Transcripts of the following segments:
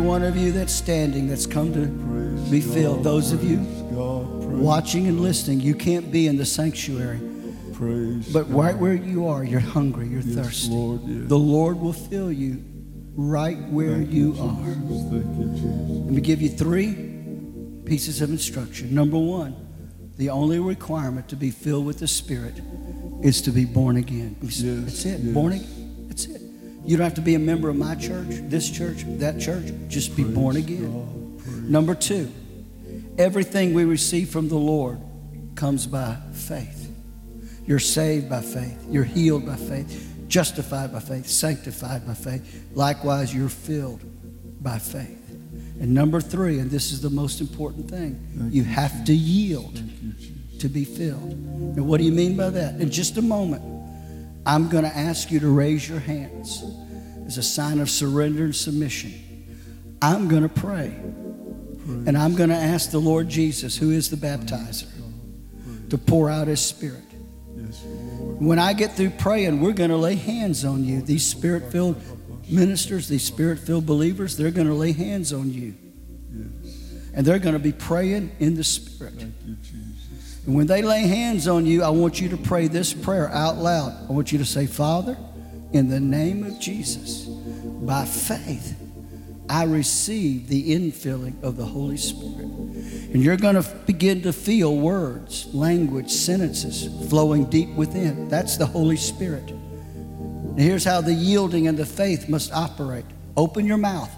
one of you that's standing that's come to be filled. Those of you watching and listening, you can't be in the sanctuary. But right where you are, you're hungry, you're thirsty. Lord, yes. The Lord will fill you right where you are. Let me give you 3 pieces of instruction. Number 1, the only requirement to be filled with the Spirit is to be born again. That's it. Yes. Born again. That's it. You don't have to be a member of my church, this church, that church. Just be born again. Number 2, everything we receive from the Lord comes by faith. You're saved by faith. You're healed by faith. Justified by faith. Sanctified by faith. Likewise, you're filled by faith. And number 3, and this is the most important thing, you have to yield to be filled. Now, what do you mean by that? In just a moment, I'm going to ask you to raise your hands as a sign of surrender and submission. I'm going to pray. And I'm going to ask the Lord Jesus, who is the baptizer, to pour out His Spirit. When I get through praying, we're going to lay hands on you. These Spirit-filled ministers, these Spirit-filled believers, they're going to lay hands on you. And they're going to be praying in the Spirit. And when they lay hands on you, I want you to pray this prayer out loud. I want you to say, Father, in the name of Jesus, by faith, I receive the infilling of the Holy Spirit. And you're going to begin to feel words, language, sentences flowing deep within. That's the Holy Spirit. And here's how the yielding and the faith must operate. Open your mouth.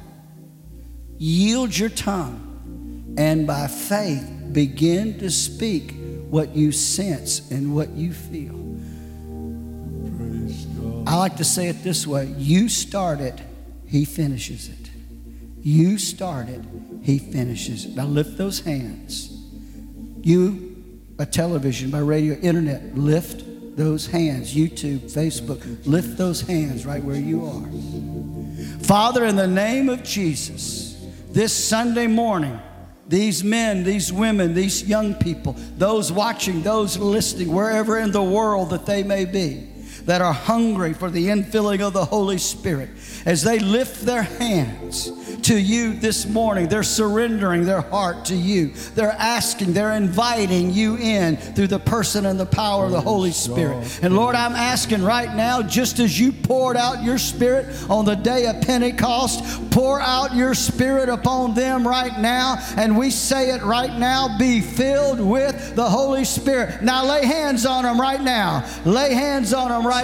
Yield your tongue. And by faith, begin to speak what you sense and what you feel. Praise God. I like to say it this way. You start it, He finishes it. You start it, He finishes it. Now lift those hands. You, by television, by radio, internet, lift those hands. YouTube, Facebook, lift those hands right where you are. Father, in the name of Jesus, this Sunday morning, these men, these women, these young people, those watching, those listening, wherever in the world that they may be, that are hungry for the infilling of the Holy Spirit, as they lift their hands to you this morning, they're surrendering their heart to you. They're asking, they're inviting you in through the person and the power of the Holy Spirit. And Lord, I'm asking right now, just as you poured out your Spirit on the day of Pentecost, pour out your Spirit upon them right now. And we say it right now, be filled with the Holy Spirit. Now lay hands on them right now. Lay hands on them